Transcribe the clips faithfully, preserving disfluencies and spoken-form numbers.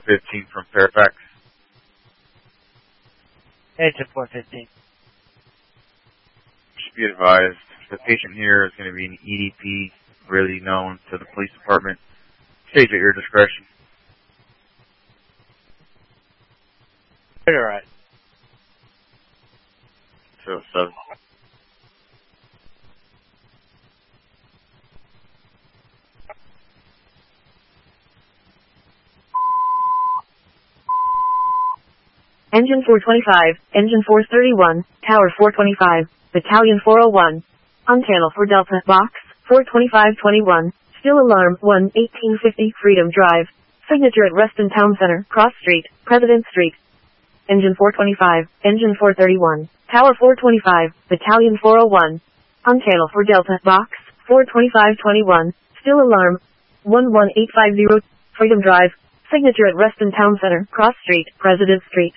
fifteen from Fairfax. Engine four fifteen. Just be advised, the patient here is going to be an E D P, really known to the police department. Stage at your discretion. All right. So, so. Engine four twenty-five, Engine four thirty-one, Tower four twenty-five, Battalion four oh one. On channel for Delta, Box, four twenty-five twenty-one, still alarm, one eighteen fifty, Freedom Drive. Signature at Reston Town Center, Cross Street, President Street. Engine four twenty-five, Engine four thirty-one, Tower four twenty-five, Battalion four oh one. On channel for Delta, Box, four twenty-five twenty-one, still alarm, one one eight five zero, Freedom Drive. Signature at Reston Town Center, Cross Street, President Street.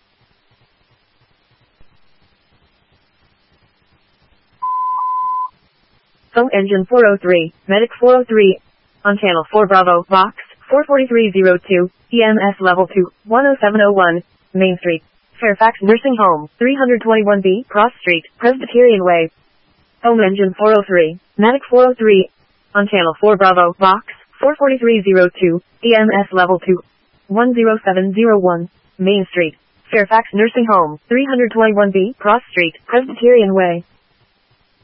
Phone Engine four oh three, Medic four oh three, on channel four Bravo, Box, four forty-three oh two, E M S Level two, one oh seven oh one, Main Street, Fairfax Nursing Home, three twenty-one B, Cross Street, Presbyterian Way. Home Engine four oh three, Medic four oh three, on channel four Bravo, Box, four forty-three oh two, E M S Level two, one oh seven oh one, Main Street, Fairfax Nursing Home, three twenty-one B, Cross Street, Presbyterian Way.